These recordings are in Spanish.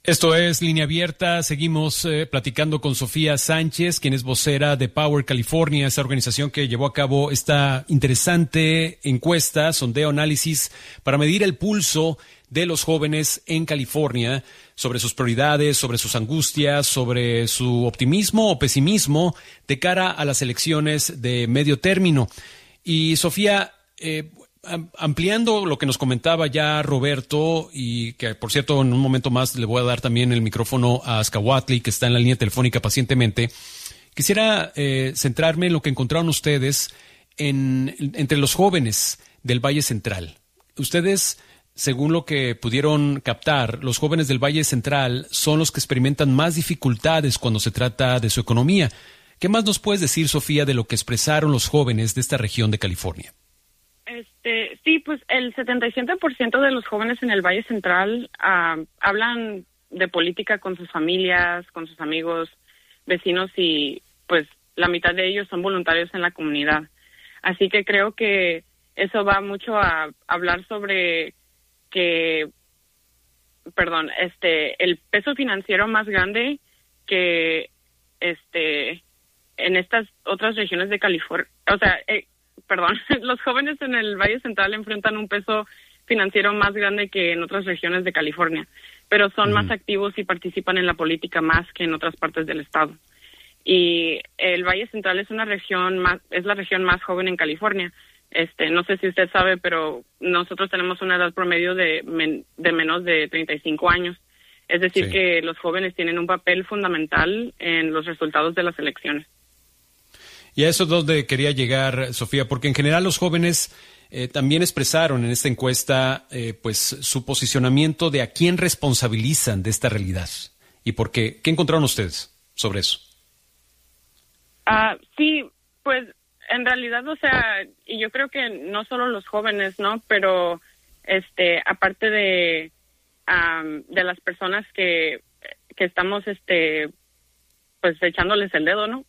Esto es Línea Abierta. Seguimos platicando con Sofía Sánchez, quien es vocera de Power California, esa organización que llevó a cabo esta interesante encuesta, sondeo, análisis para medir el pulso de los jóvenes en California sobre sus prioridades, sobre sus angustias, sobre su optimismo o pesimismo de cara a las elecciones de medio término. Y Sofía, ampliando lo que nos comentaba ya Roberto, y que por cierto en un momento más le voy a dar también el micrófono a Azcahuatl, que está en la línea telefónica pacientemente, quisiera centrarme en lo que encontraron ustedes entre los jóvenes del Valle Central. Ustedes, según lo que pudieron captar, los jóvenes del Valle Central son los que experimentan más dificultades cuando se trata de su economía. ¿Qué más nos puedes decir, Sofía, de lo que expresaron los jóvenes de esta región de California? Sí, pues el 77% de los jóvenes en el Valle Central hablan de política con sus familias, con sus amigos, vecinos, y pues la mitad de ellos son voluntarios en la comunidad. Así que creo que eso va mucho a hablar sobre el peso financiero más grande que en estas otras regiones de California, los jóvenes en el Valle Central enfrentan un peso financiero más grande que en otras regiones de California, pero son más activos y participan en la política más que en otras partes del estado. Y el Valle Central es la región más joven en California. No sé si usted sabe, pero nosotros tenemos una edad promedio de menos de 35 años. Es decir, que los jóvenes tienen un papel fundamental en los resultados de las elecciones. Y a eso es donde quería llegar, Sofía, porque en general los jóvenes también expresaron en esta encuesta pues su posicionamiento de a quién responsabilizan de esta realidad. ¿Y por qué? ¿Qué encontraron ustedes sobre eso? Sí, pues en realidad, y yo creo que no solo los jóvenes, ¿no? Pero aparte de las personas que estamos pues echándoles el dedo, ¿no?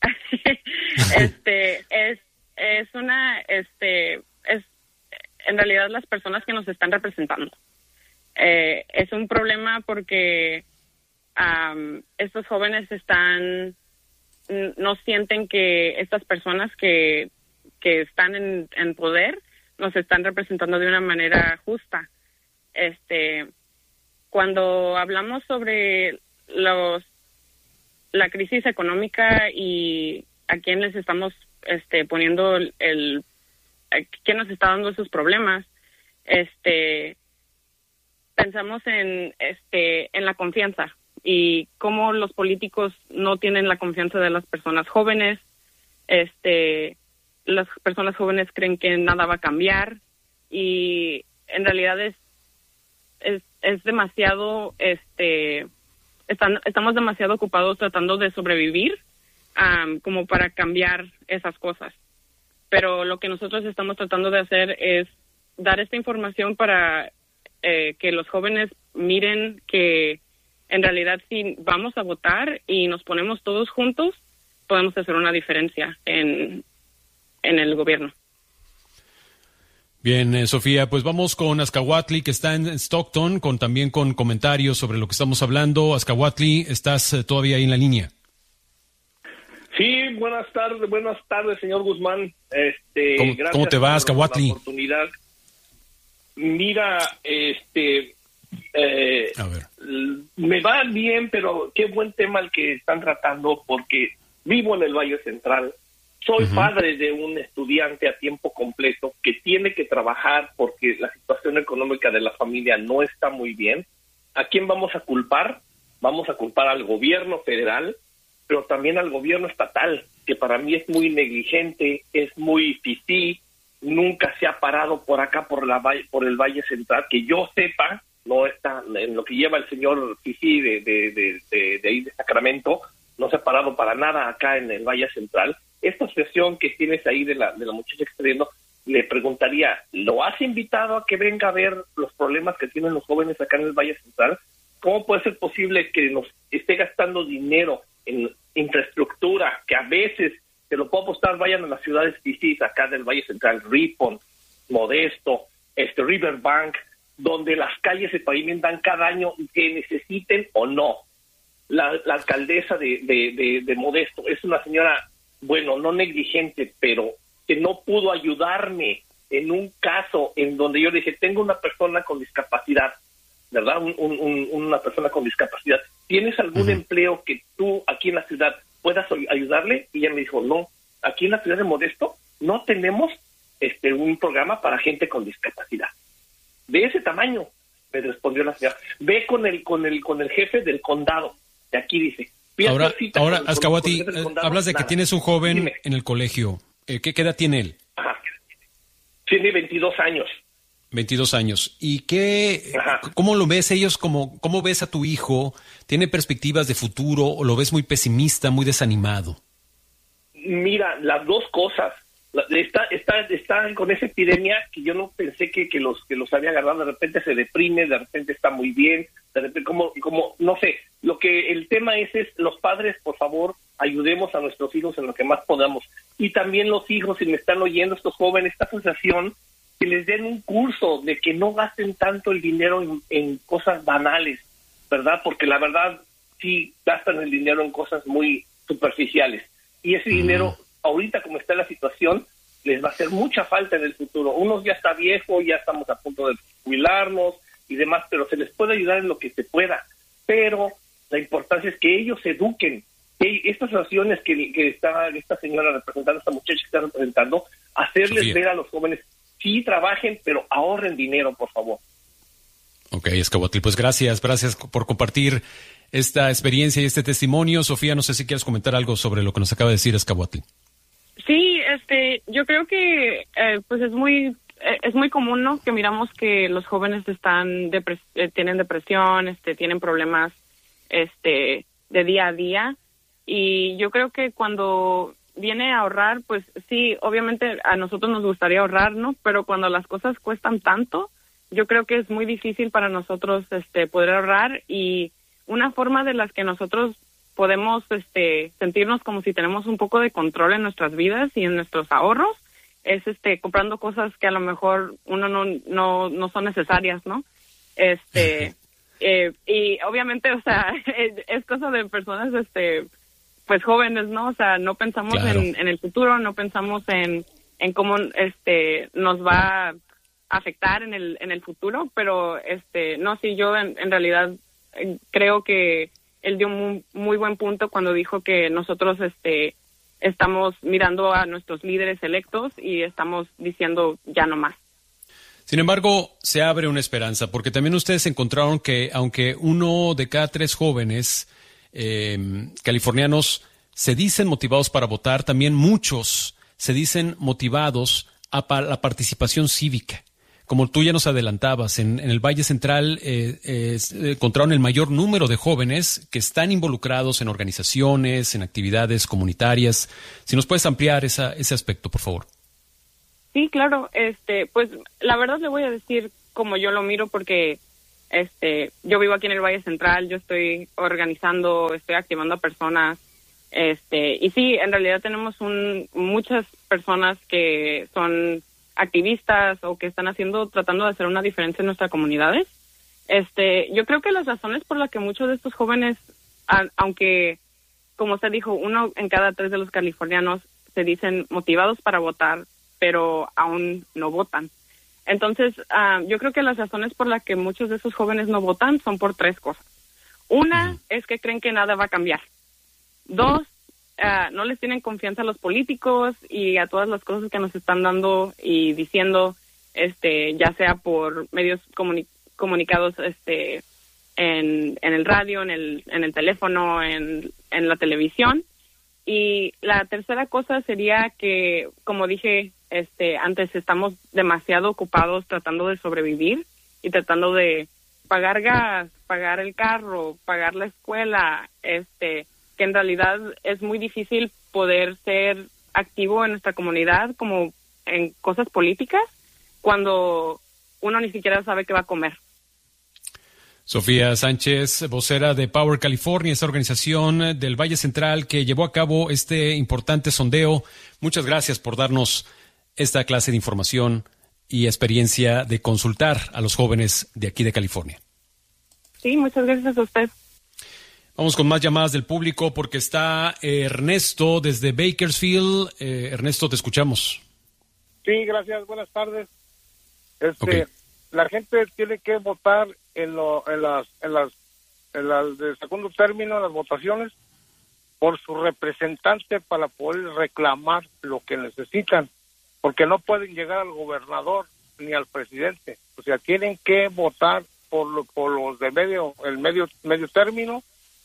es en realidad las personas que nos están representando. Es un problema porque estos jóvenes no sienten que estas personas que están en poder nos están representando de una manera justa. Cuando hablamos sobre la crisis económica y a quién les estamos poniendo quién nos está dando esos problemas, pensamos en la confianza y cómo los políticos no tienen la confianza de las personas jóvenes. Las personas jóvenes creen que nada va a cambiar y en realidad es demasiado estamos demasiado ocupados tratando de sobrevivir como para cambiar esas cosas. Pero lo que nosotros estamos tratando de hacer es dar esta información para que los jóvenes miren que en realidad si vamos a votar y nos ponemos todos juntos, podemos hacer una diferencia en el gobierno. Bien, Sofía, pues vamos con Azcahuatl, que está en Stockton, también con comentarios sobre lo que estamos hablando. Azcahuatl, ¿estás todavía ahí en la línea? Sí, buenas tardes, señor Guzmán. ¿Cómo te va, Azcahuatl? La oportunidad. Mira, a ver. Me va bien, pero qué buen tema el que están tratando, porque vivo en el Valle Central. Soy padre de un estudiante a tiempo completo que tiene que trabajar porque la situación económica de la familia no está muy bien. ¿A quién vamos a culpar? Vamos a culpar al gobierno federal, pero también al gobierno estatal, que para mí es muy negligente, es muy fifí, nunca se ha parado por acá, por el Valle Central, que yo sepa, no está en lo que lleva el señor fifí de ahí de Sacramento, no se ha parado para nada acá en el Valle Central. Esta sesión que tienes ahí de la muchacha que está viendo, le preguntaría, ¿lo has invitado a que venga a ver los problemas que tienen los jóvenes acá en el Valle Central? ¿Cómo puede ser posible que nos esté gastando dinero en infraestructura, que a veces, te lo puedo apostar, vayan a las ciudades fifís acá del Valle Central, Ripon, Modesto, Riverbank, donde las calles se pavimentan cada año que necesiten o no. La alcaldesa de Modesto es una señora, bueno, no negligente, pero que no pudo ayudarme en un caso en donde yo le dije, tengo una persona con discapacidad, ¿verdad? Una persona con discapacidad. ¿Tienes algún empleo que tú aquí en la ciudad puedas ayudarle? Y ella me dijo, no, aquí en la ciudad de Modesto no tenemos un programa para gente con discapacidad. De ese tamaño, me respondió la señora. Ve con el jefe del condado. De aquí dice. Ahora, Azcahuatl, hablas de que tienes un joven Dime. En el colegio. ¿Qué edad tiene él? Ajá. Tiene 22 años. 22 años. ¿Y cómo lo ves ellos? ¿Cómo ves a tu hijo? ¿Tiene perspectivas de futuro o lo ves muy pesimista, muy desanimado? Mira, las dos cosas. Está con esa epidemia que yo no pensé que los había agarrado. De repente se deprime, de repente está muy bien, de repente como no sé. Lo que el tema es los padres, por favor, ayudemos a nuestros hijos en lo que más podamos. Y también los hijos, si me están oyendo estos jóvenes, esta asociación, que les den un curso de que no gasten tanto el dinero en cosas banales, ¿verdad? Porque la verdad sí gastan el dinero en cosas muy superficiales. Y ese dinero, ahorita como está la situación, les va a hacer mucha falta en el futuro. Unos ya está viejo, ya estamos a punto de jubilarnos y demás, pero se les puede ayudar en lo que se pueda. Pero la importancia es que ellos se eduquen. Que estas acciones que está esta señora representando, esta muchacha que está representando, hacerles Sofía. Ver a los jóvenes, sí trabajen, pero ahorren dinero, por favor. Ok, Azcahuatl, pues gracias por compartir esta experiencia y este testimonio. Sofía, no sé si quieres comentar algo sobre lo que nos acaba de decir Azcahuatl. Sí, yo creo que pues es muy común, ¿no? Que miramos que los jóvenes tienen depresión, tienen problemas de día a día, y yo creo que cuando viene a ahorrar, pues sí, obviamente a nosotros nos gustaría ahorrar, ¿no? Pero cuando las cosas cuestan tanto, yo creo que es muy difícil para nosotros poder ahorrar, y una forma de las que nosotros podemos sentirnos como si tenemos un poco de control en nuestras vidas y en nuestros ahorros es comprando cosas que a lo mejor uno no son necesarias, ¿no? Y obviamente, o sea, es cosa de personas pues jóvenes, ¿no? O sea, no pensamos claro. en el futuro, no pensamos en cómo nos va a afectar en el futuro, pero no, sí, yo en realidad creo que él dio un muy buen punto cuando dijo que nosotros estamos mirando a nuestros líderes electos y estamos diciendo ya no más. Sin embargo, se abre una esperanza, porque también ustedes encontraron que aunque 1 de cada 3 jóvenes californianos se dicen motivados para votar, también muchos se dicen motivados a la participación cívica. Como tú ya nos adelantabas, en el Valle Central encontraron el mayor número de jóvenes que están involucrados en organizaciones, en actividades comunitarias. Si nos puedes ampliar ese aspecto, por favor. Sí, claro. Pues la verdad le voy a decir como yo lo miro, porque yo vivo aquí en el Valle Central, yo estoy organizando, estoy activando a personas, y sí, en realidad tenemos muchas personas que son activistas o que están tratando de hacer una diferencia en nuestras comunidades. Yo creo que las razones por las que muchos de estos jóvenes, aunque, como usted dijo, 1 en cada 3 de los californianos se dicen motivados para votar, pero aún no votan. Entonces, yo creo que las razones por las que muchos de esos jóvenes no votan son por 3 cosas. Una es que creen que nada va a cambiar. 2, no les tienen confianza a los políticos y a todas las cosas que nos están dando y diciendo, ya sea por medios comunicados en el radio, en el teléfono, en la televisión. Y la tercera cosa sería que, como dije antes, estamos demasiado ocupados tratando de sobrevivir y tratando de pagar gas, pagar el carro, pagar la escuela, que en realidad es muy difícil poder ser activo en nuestra comunidad como en cosas políticas cuando uno ni siquiera sabe qué va a comer. Sofía Sánchez, vocera de Power California, esta organización del Valle Central que llevó a cabo este importante sondeo. Muchas gracias por darnos esta clase de información y experiencia de consultar a los jóvenes de aquí de California. Sí, muchas gracias a usted. Vamos con más llamadas del público porque está Ernesto desde Bakersfield. Ernesto, te escuchamos. Sí, gracias. Buenas tardes. Okay. La gente tiene que votar en las de segundo término, en las votaciones, por su representante para poder reclamar lo que necesitan, porque no pueden llegar al gobernador ni al presidente. O sea, tienen que votar por los de medio término,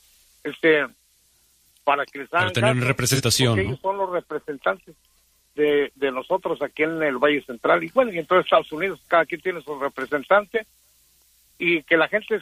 para que les hagan para tener una representación, ¿no? Ellos son los representantes de nosotros aquí en el Valle Central. Y bueno, y en todo Estados Unidos, cada quien tiene su representante, y que la gente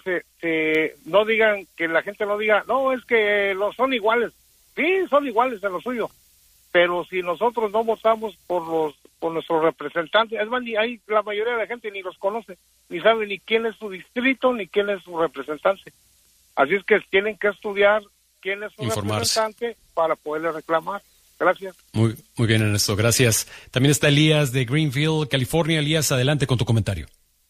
la gente no diga, no, es que los son iguales. Sí, son iguales en lo suyo, pero si nosotros no votamos por nuestros representantes, es más, ahí la mayoría de la gente ni los conoce, ni sabe ni quién es su distrito, ni quién es su representante. Así es que tienen que estudiar quién es su representante para poderle reclamar. Gracias. Muy bien, Ernesto, gracias. También está Elías de Greenfield, California. Elías, adelante con tu comentario.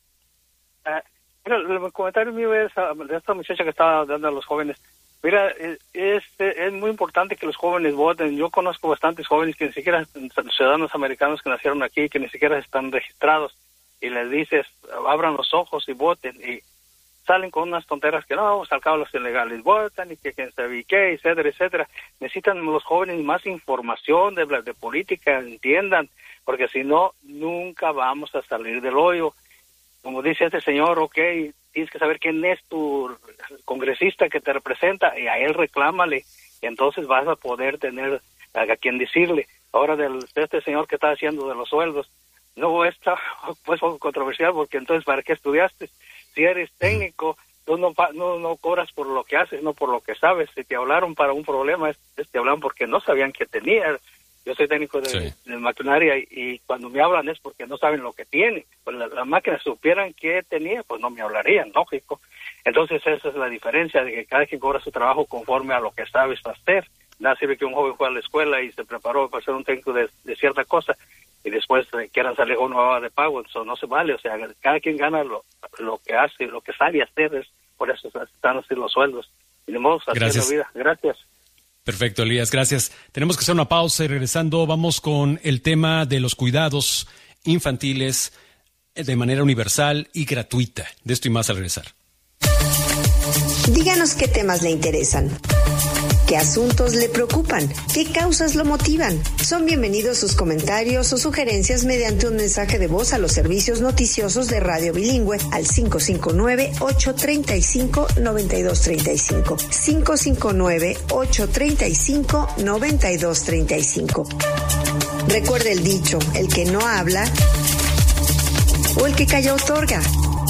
El comentario mío es de esta muchacha que estaba dando a los jóvenes. Mira, es muy importante que los jóvenes voten. Yo conozco bastantes jóvenes que ni siquiera, ciudadanos americanos que nacieron aquí, que ni siquiera están registrados, y les dices, abran los ojos y voten, y salen con unas tonteras que no, al cabo los ilegales votan, y que quién sabe qué, etcétera, etcétera. Necesitan los jóvenes más información de política, entiendan, porque si no, nunca vamos a salir del hoyo. Como dice este señor, okay, tienes que saber quién es tu congresista que te representa, y a él reclámale, y entonces vas a poder tener a quien decirle. Ahora de este señor que está haciendo de los sueldos, no está pues controversial, porque entonces ¿para qué estudiaste? Si eres técnico, tú no cobras por lo que haces, no por lo que sabes. Si te hablaron para un problema, te hablan porque no sabían que tenías. Yo soy técnico de maquinaria, y cuando me hablan es porque no saben lo que tiene. Pues las máquinas supieran qué tenía, pues no me hablarían, lógico. Entonces esa es la diferencia, de que cada quien cobra su trabajo conforme a lo que sabes hacer. Nada sirve que un joven fue a la escuela y se preparó para ser un técnico de cierta cosa, y después quieran salir con una hoja de pago. Eso no se vale. O sea, cada quien gana lo que hace, lo que sabe hacer. Por eso están así los sueldos. Y de modo, así es la vida. Gracias. Perfecto, Elías, gracias. Tenemos que hacer una pausa, y regresando vamos con el tema de los cuidados infantiles de manera universal y gratuita. De esto y más al regresar. Díganos qué temas le interesan, qué asuntos le preocupan, qué causas lo motivan. Son bienvenidos sus comentarios o sugerencias mediante un mensaje de voz a los servicios noticiosos de Radio Bilingüe al 559-835-9235. 559-835-9235. Recuerde el dicho, el que no habla o el que calla otorga.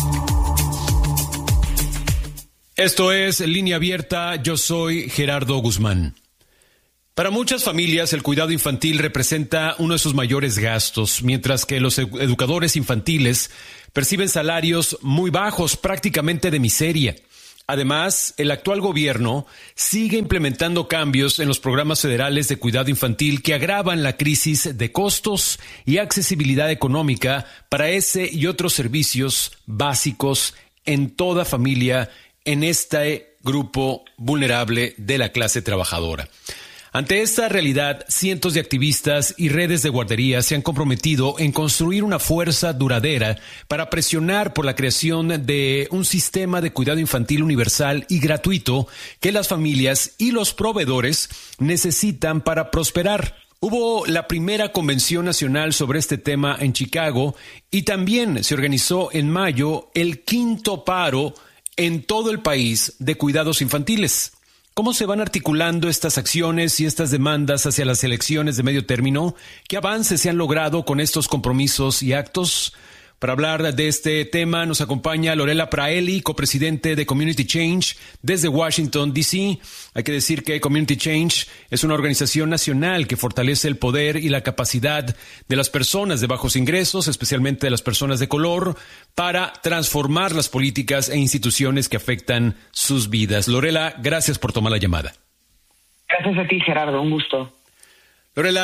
Esto es Línea Abierta, yo soy Gerardo Guzmán. Para muchas familias, el cuidado infantil representa uno de sus mayores gastos, mientras que los educadores infantiles perciben salarios muy bajos, prácticamente de miseria. Además, el actual gobierno sigue implementando cambios en los programas federales de cuidado infantil que agravan la crisis de costos y accesibilidad económica para ese y otros servicios básicos en toda familia en este grupo vulnerable de la clase trabajadora. Ante esta realidad, cientos de activistas y redes de guarderías se han comprometido en construir una fuerza duradera para presionar por la creación de un sistema de cuidado infantil universal y gratuito que las familias y los proveedores necesitan para prosperar. Hubo la primera convención nacional sobre este tema en Chicago, y también se organizó en mayo el 5º paro en todo el país de cuidados infantiles. ¿Cómo se van articulando estas acciones y estas demandas hacia las elecciones de medio término? ¿Qué avances se han logrado con estos compromisos y actos? Para hablar de este tema nos acompaña Lorela Praeli, copresidente de Community Change desde Washington, D.C. Hay que decir que Community Change es una organización nacional que fortalece el poder y la capacidad de las personas de bajos ingresos, especialmente de las personas de color, para transformar las políticas e instituciones que afectan sus vidas. Lorela, gracias por tomar la llamada. Gracias a ti, Gerardo, un gusto. Lorela,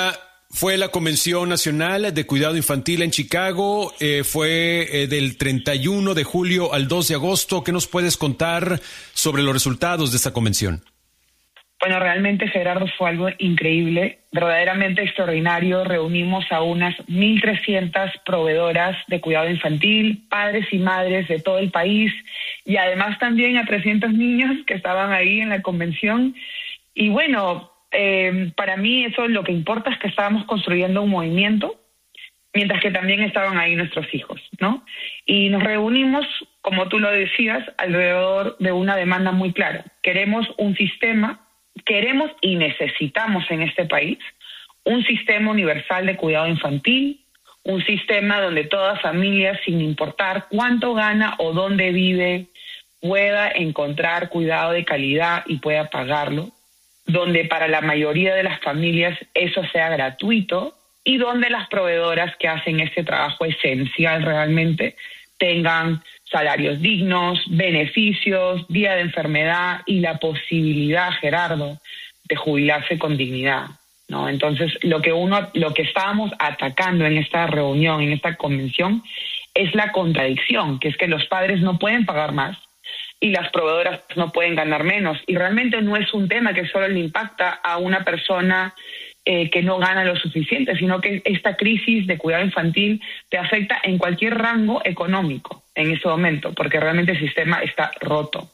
fue la Convención Nacional de Cuidado Infantil en Chicago, fue del 31 de julio al 2 de agosto. ¿Qué nos puedes contar sobre los resultados de esta convención? Bueno, realmente, Gerardo, fue algo increíble, verdaderamente extraordinario. Reunimos a unas 1,300 proveedoras de cuidado infantil, padres y madres de todo el país, y además también a 300 niños que estaban ahí en la convención. Y bueno, para mí eso lo que importa es que estábamos construyendo un movimiento, mientras que también estaban ahí nuestros hijos, ¿no? Y nos reunimos, como tú lo decías, alrededor de una demanda muy clara. Queremos un sistema, queremos y necesitamos en este país un sistema universal de cuidado infantil, un sistema donde toda familia, sin importar cuánto gana o dónde vive, pueda encontrar cuidado de calidad y pueda pagarlo, donde para la mayoría de las familias eso sea gratuito y donde las proveedoras que hacen este trabajo esencial realmente tengan salarios dignos, beneficios, día de enfermedad y la posibilidad, Gerardo, de jubilarse con dignidad, ¿no? Entonces, lo que estábamos atacando en esta reunión, en esta convención, es la contradicción, que es que los padres no pueden pagar más y las proveedoras no pueden ganar menos. Y realmente no es un tema que solo le impacta a una persona que no gana lo suficiente, sino que esta crisis de cuidado infantil te afecta en cualquier rango económico en ese momento, porque realmente el sistema está roto.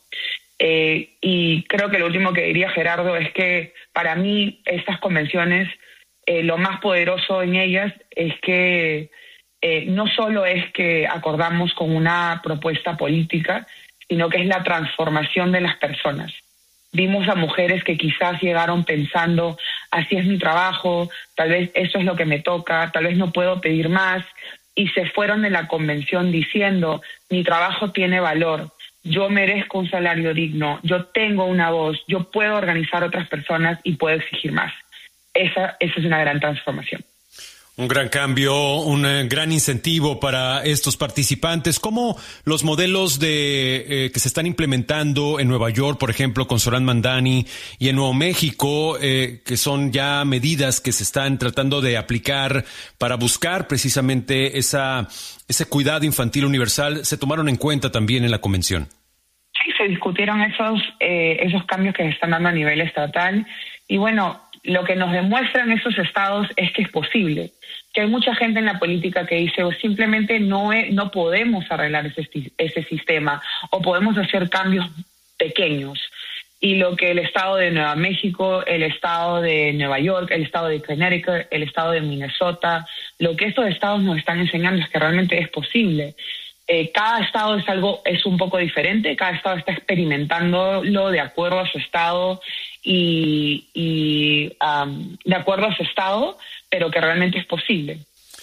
Y creo que lo último que diría, Gerardo, es que para mí estas convenciones, lo más poderoso en ellas es que no solo es que acordamos con una propuesta política, sino que es la transformación de las personas. Vimos a mujeres que quizás llegaron pensando, así es mi trabajo, tal vez eso es lo que me toca, tal vez no puedo pedir más, y se fueron de la convención diciendo, mi trabajo tiene valor, yo merezco un salario digno, yo tengo una voz, yo puedo organizar a otras personas y puedo exigir más. Esa es una gran transformación. Un gran cambio, un gran incentivo para estos participantes. ¿Cómo los modelos que se están implementando en Nueva York, por ejemplo, con Zohran Mamdani, y en Nuevo México, que son ya medidas que se están tratando de aplicar para buscar precisamente ese cuidado infantil universal, se tomaron en cuenta también en la convención? Sí, se discutieron esos cambios que se están dando a nivel estatal. Y bueno, lo que nos demuestran esos estados es que es posible. Que hay mucha gente en la política que dice simplemente no podemos arreglar ese sistema o podemos hacer cambios pequeños. Y lo que el estado de Nueva México, el estado de Nueva York, el estado de Connecticut, el estado de Minnesota, lo que estos estados nos están enseñando es que realmente es posible. Cada estado es un poco diferente, cada estado está experimentándolo de acuerdo a su estado y de acuerdo a su estado, pero que realmente es posible.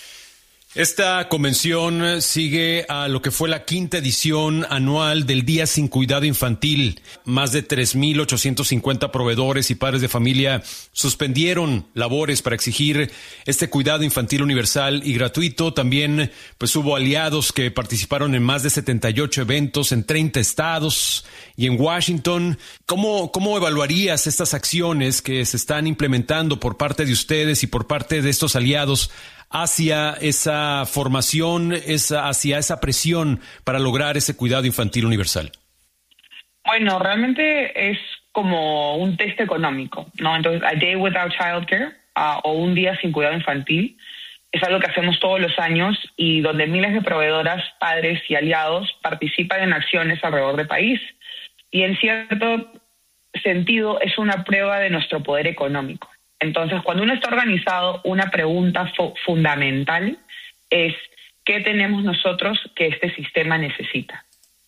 Esta convención sigue a lo que fue la 5ª edición anual del Día Sin Cuidado Infantil. Más de 3,850 proveedores y padres de familia suspendieron labores para exigir este cuidado infantil universal y gratuito. También pues hubo aliados que participaron en más de 78 eventos en 30 estados y en Washington. ¿Cómo evaluarías estas acciones que se están implementando por parte de ustedes y por parte de estos aliados hacia esa formación, hacia esa presión para lograr ese cuidado infantil universal? Bueno, realmente es como un test económico, ¿no? Entonces, A Day Without Childcare o un día sin cuidado infantil es algo que hacemos todos los años y donde miles de proveedoras, padres y aliados participan en acciones alrededor del país. Y en cierto sentido es una prueba de nuestro poder económico. Entonces, cuando uno está organizado, una pregunta fundamental es ¿qué tenemos nosotros que este sistema necesita?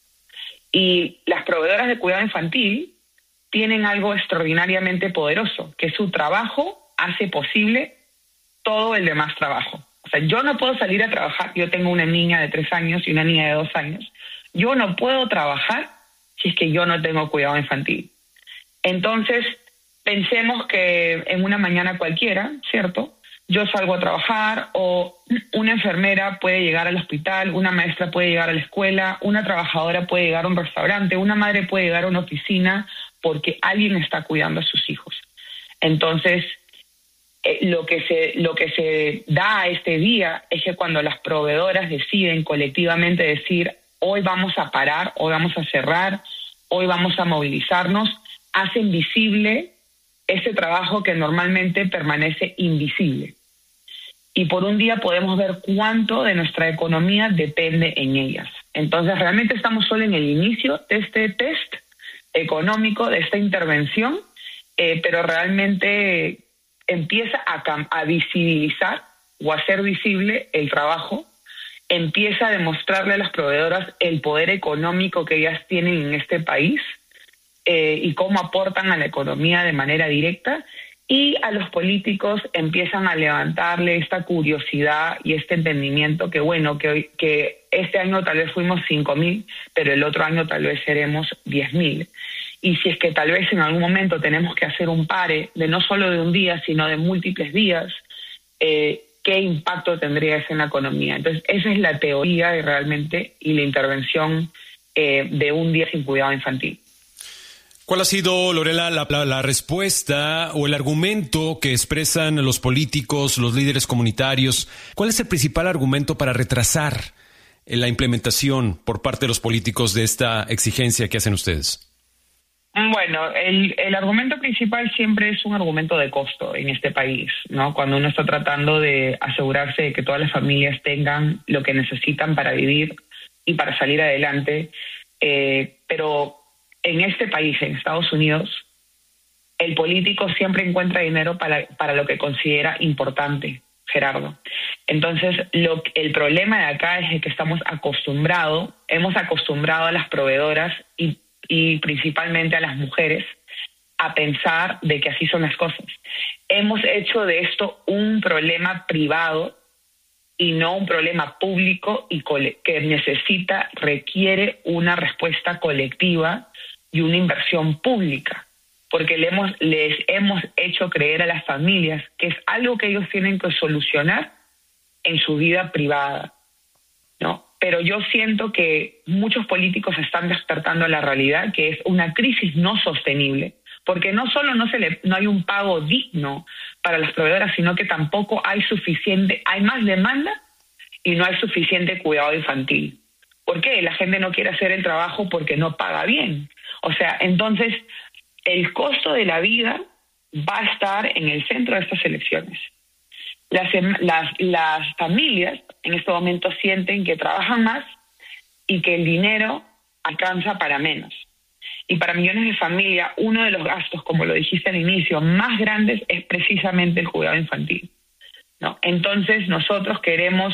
Y las proveedoras de cuidado infantil tienen algo extraordinariamente poderoso, que su trabajo hace posible todo el demás trabajo. O sea, yo no puedo salir a trabajar, yo tengo una niña de 3 años y una niña de 2 años. Yo no puedo trabajar si es que yo no tengo cuidado infantil. Entonces, pensemos que en una mañana cualquiera, ¿cierto? Yo salgo a trabajar o una enfermera puede llegar al hospital, una maestra puede llegar a la escuela, una trabajadora puede llegar a un restaurante, una madre puede llegar a una oficina porque alguien está cuidando a sus hijos. Entonces, Lo que se da a este día es que cuando las proveedoras deciden colectivamente decir hoy vamos a parar, hoy vamos a cerrar, hoy vamos a movilizarnos, hacen visible ese trabajo que normalmente permanece invisible. Y por un día podemos ver cuánto de nuestra economía depende en ellas. Entonces realmente estamos solo en el inicio de este test económico, de esta intervención, pero realmente empieza a visibilizar o a hacer visible el trabajo, empieza a demostrarle a las proveedoras el poder económico que ellas tienen en este país y cómo aportan a la economía de manera directa, y a los políticos empiezan a levantarle esta curiosidad y este entendimiento que bueno, que este año tal vez fuimos 5.000, pero el otro año tal vez seremos 10.000. Y si es que tal vez en algún momento tenemos que hacer un pare de no solo de un día, sino de múltiples días, ¿qué impacto tendría eso en la economía? Entonces, esa es la teoría y la intervención de un día sin cuidado infantil. ¿Cuál ha sido, Lorela, la respuesta o el argumento que expresan los políticos, los líderes comunitarios? ¿Cuál es el principal argumento para retrasar la implementación por parte de los políticos de esta exigencia que hacen ustedes? Bueno, el argumento principal siempre es un argumento de costo en este país, ¿no? Cuando uno está tratando de asegurarse de que todas las familias tengan lo que necesitan para vivir y para salir adelante, pero en este país, en Estados Unidos, el político siempre encuentra dinero para lo que considera importante, Gerardo. Entonces, el problema de acá es que hemos acostumbrado a las proveedoras y principalmente a las mujeres a pensar de que así son las cosas. Hemos hecho de esto un problema privado y no un problema público y que requiere una respuesta colectiva y una inversión pública, porque les hemos hecho creer a las familias que es algo que ellos tienen que solucionar en su vida privada, ¿no? Pero yo siento que muchos políticos están despertando a la realidad, que es una crisis no sostenible, porque no solo no hay un pago digno para las proveedoras, sino que tampoco hay más demanda y no hay suficiente cuidado infantil. ¿Por qué? La gente no quiere hacer el trabajo porque no paga bien. O sea, entonces el costo de la vida va a estar en el centro de estas elecciones. Las familias en este momento sienten que trabajan más y que el dinero alcanza para menos. Y para millones de familias, uno de los gastos, como lo dijiste al inicio, más grandes es precisamente el cuidado infantil, ¿no? Entonces nosotros queremos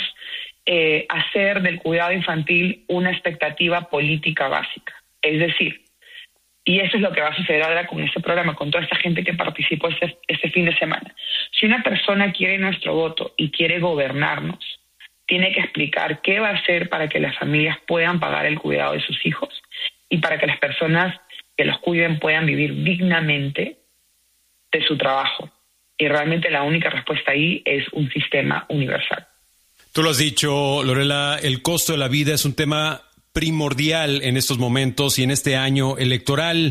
hacer del cuidado infantil una expectativa política básica. Es decir, y eso es lo que va a suceder ahora con este programa, con toda esta gente que participó este fin de semana. Si una persona quiere nuestro voto y quiere gobernarnos, tiene que explicar qué va a hacer para que las familias puedan pagar el cuidado de sus hijos y para que las personas que los cuiden puedan vivir dignamente de su trabajo. Y realmente la única respuesta ahí es un sistema universal. Tú lo has dicho, Lorela, el costo de la vida es un tema primordial en estos momentos y en este año electoral.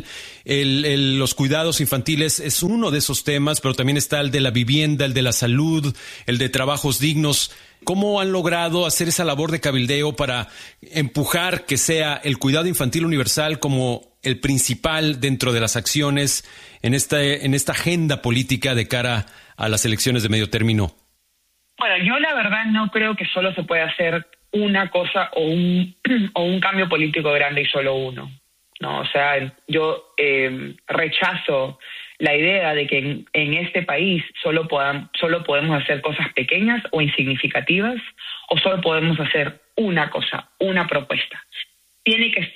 Los cuidados infantiles es uno de esos temas, pero también está el de la vivienda, el de la salud, el de trabajos dignos. ¿Cómo han logrado hacer esa labor de cabildeo para empujar que sea el cuidado infantil universal como el principal dentro de las acciones en esta agenda política de cara a las elecciones de medio término? Bueno, yo la verdad no creo que solo se pueda hacer una cosa o un cambio político grande y solo uno, ¿no? O sea, yo rechazo la idea de que en este país solo podemos hacer cosas pequeñas o insignificativas, o solo podemos hacer una cosa, una propuesta. Tiene que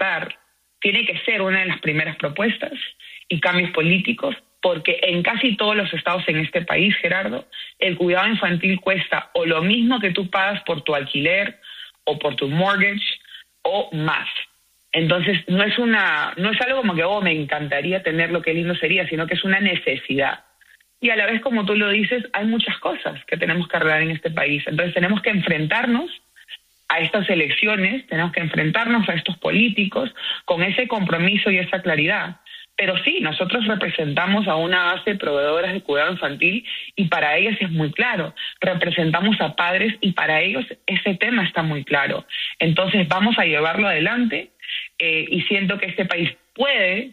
ser una de las primeras propuestas y cambios políticos, porque en casi todos los estados en este país, Gerardo, el cuidado infantil cuesta o lo mismo que tú pagas por tu alquiler o por tu mortgage o más. Entonces no es algo como que me encantaría tenerlo, qué lindo sería, sino que es una necesidad. Y a la vez, como tú lo dices, hay muchas cosas que tenemos que arreglar en este país. Entonces tenemos que enfrentarnos a estas elecciones, tenemos que enfrentarnos a estos políticos con ese compromiso y esa claridad. Pero sí, nosotros representamos a una base de proveedoras de cuidado infantil y para ellas es muy claro. Representamos a padres y para ellos ese tema está muy claro. Entonces vamos a llevarlo adelante y siento que este país puede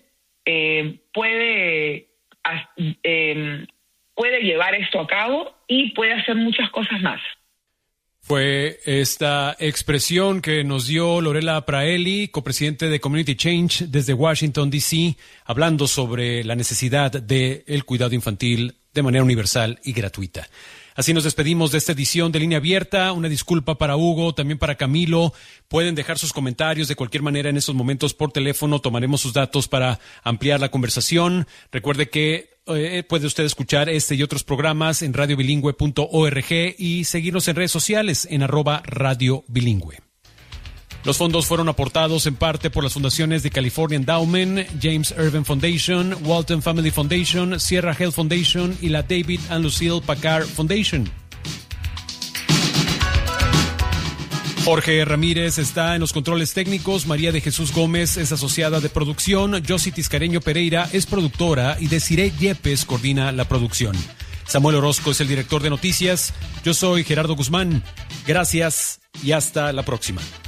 llevar esto a cabo y puede hacer muchas cosas más. Fue esta expresión que nos dio Lorela Praeli, copresidente de Community Change desde Washington, D.C., hablando sobre la necesidad del cuidado infantil de manera universal y gratuita. Así nos despedimos de esta edición de Línea Abierta. Una disculpa para Hugo, también para Camilo. Pueden dejar sus comentarios de cualquier manera en estos momentos por teléfono. Tomaremos sus datos para ampliar la conversación. Recuerde que puede usted escuchar este y otros programas en radiobilingüe.org y seguirnos en redes sociales en @radiobilingüe. Los fondos fueron aportados en parte por las fundaciones de California Endowment, James Irvine Foundation, Walton Family Foundation, Sierra Health Foundation y la David and Lucille Packard Foundation. Jorge Ramírez está en los controles técnicos, María de Jesús Gómez es asociada de producción, Josie Tiscareño Pereira es productora y Desiree Yepes coordina la producción. Samuel Orozco es el director de noticias. Yo soy Gerardo Guzmán. Gracias y hasta la próxima.